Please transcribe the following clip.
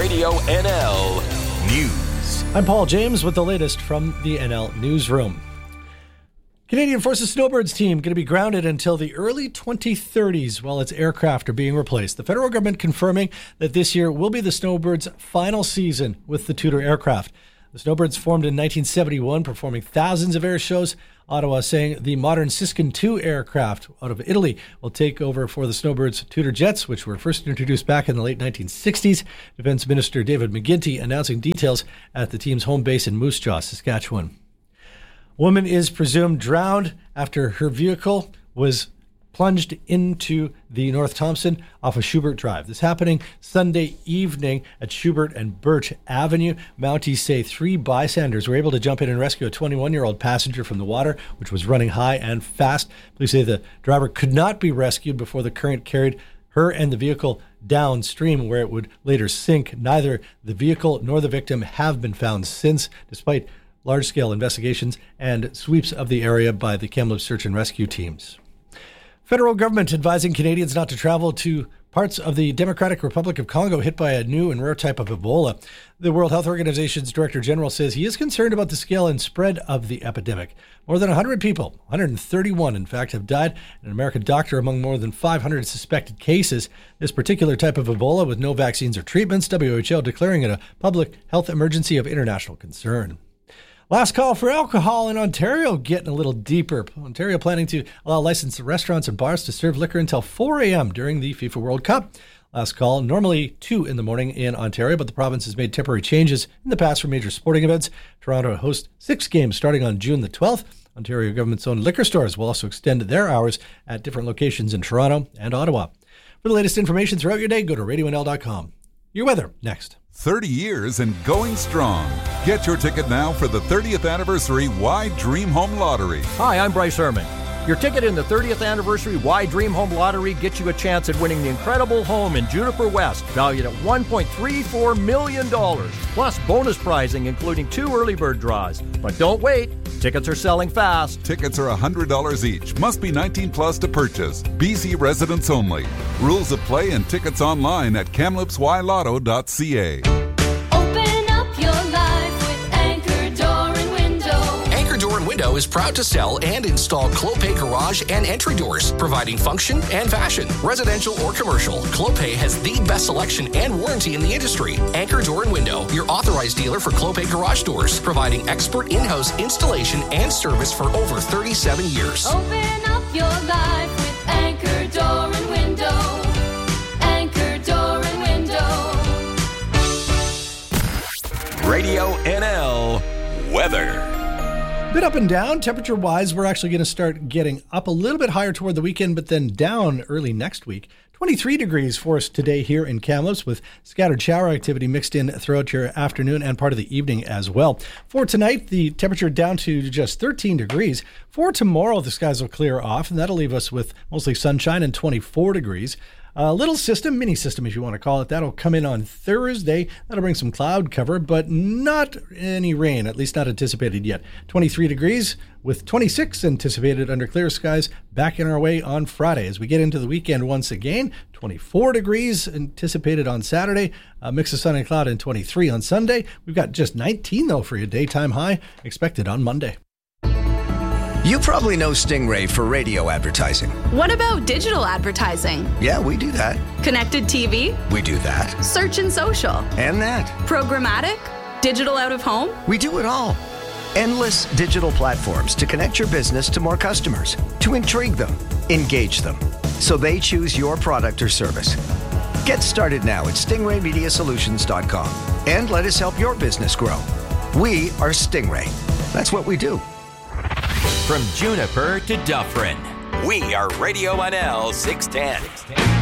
Radio NL News. I'm Paul James with the latest from the NL Newsroom. Canadian Forces Snowbirds team going to be grounded until the early 2030s while its aircraft are being replaced. The federal government confirming that this year will be the Snowbirds' final season with the Tudor aircraft. The Snowbirds formed in 1971, performing thousands of air shows. Ottawa saying the modern Siskin II aircraft out of Italy will take over for the Snowbirds' Tudor jets, which were first introduced back in the late 1960s. Defense Minister David McGuinty announcing details at the team's home base in Moose Jaw, Saskatchewan. Woman is presumed drowned after her vehicle was plunged into the North Thompson off of Schubert Drive. This happening Sunday evening at Schubert and Birch Avenue. Mounties say 3 bystanders were able to jump in and rescue a 21-year-old passenger from the water, which was running high and fast. Police say the driver could not be rescued before the current carried her and the vehicle downstream, where it would later sink. Neither the vehicle nor the victim have been found since, despite large-scale investigations and sweeps of the area by the Kamloops search and rescue teams. Federal government advising Canadians not to travel to parts of the Democratic Republic of Congo hit by a new and rare type of Ebola. The World Health Organization's Director General says he is concerned about the scale and spread of the epidemic. More than 100 people, 131 in fact, have died, and an American doctor among more than 500 suspected cases. This particular type of Ebola with no vaccines or treatments, WHO declaring it a public health emergency of international concern. Last call for alcohol in Ontario getting a little deeper. Ontario planning to allow licensed restaurants and bars to serve liquor until 4 a.m. during the FIFA World Cup. Last call, normally 2 in the morning in Ontario, but the province has made temporary changes in the past for major sporting events. Toronto hosts 6 games starting on June the 12th. Ontario government's own liquor stores will also extend their hours at different locations in Toronto and Ottawa. For the latest information throughout your day, go to radionl.com. Your weather next. 30 years and going strong. Get your ticket now for the 30th anniversary Why Dream Home Lottery. Hi, I'm Bryce Herman. Your ticket in the 30th anniversary Why Dream Home Lottery gets you a chance at winning the incredible home in Juniper West, valued at $1.34 million, plus bonus prizing including 2 early bird draws. But don't wait. Tickets are selling fast. Tickets are $100 each. Must be 19 plus to purchase. BC residents only. Rules of play and tickets online at kamloopsylotto.ca. Open up your life with Anchor Door and Window. Anchor Door and Window is proud to sell and install Clopay garage and entry doors, providing function and fashion. Residential or commercial, Clopay has the best selection and warranty in the industry. Anchor Door and Window, your authorized dealer for Clopay garage doors, providing expert in-house installation and service for over 37 years. Open up your life with Anchor Door and Window. Anchor Door and Window. Radio NL weather. Bit up and down. Temperature-wise, we're actually going to start getting up a little bit higher toward the weekend, but then down early next week. 23 degrees for us today here in Kamloops, with scattered shower activity mixed in throughout your afternoon and part of the evening as well. For tonight, the temperature down to just 13 degrees. For tomorrow, the skies will clear off, and that'll leave us with mostly sunshine and 24 degrees. A little system, mini system if you want to call it, that'll come in on Thursday. That'll bring some cloud cover, but not any rain, at least not anticipated yet. 23 degrees with 26 anticipated under clear skies back in our way on Friday. As we get into the weekend once again, 24 degrees anticipated on Saturday, a mix of sun and cloud, and 23 on Sunday. We've got just 19 though for your daytime high expected on Monday. You probably know Stingray for radio advertising. What about digital advertising? Yeah, we do that. Connected TV? We do that. Search and social? And that. Programmatic? Digital out of home? We do it all. Endless digital platforms to connect your business to more customers, to intrigue them, engage them, so they choose your product or service. Get started now at stingraymediasolutions.com and let us help your business grow. We are Stingray. That's what we do. From Juniper to Dufferin, we are Radio NL 610.